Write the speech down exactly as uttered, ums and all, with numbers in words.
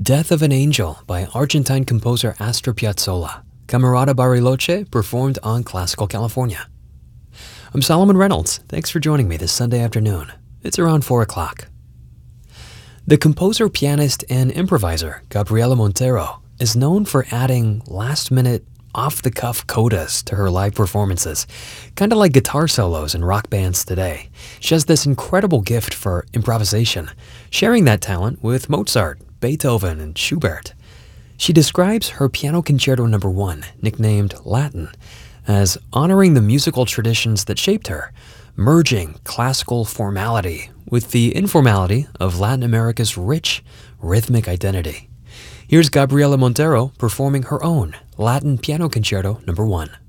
Death of an Angel by Argentine composer Astor Piazzolla. Camerata Bariloche performed on Classical California. I'm Solomon Reynolds. Thanks for joining me this Sunday afternoon. It's around four o'clock. The composer, pianist, and improviser Gabriela Montero is known for adding last-minute, off-the-cuff codas to her live performances, kind of like guitar solos in rock bands today. She has this incredible gift for improvisation, sharing that talent with Mozart, Beethoven, and Schubert. She describes her Piano Concerto Number One, nicknamed Latin, as honoring the musical traditions that shaped her, merging classical formality with the informality of Latin America's rich, rhythmic identity. Here's Gabriela Montero performing her own Latin Piano Concerto Number One.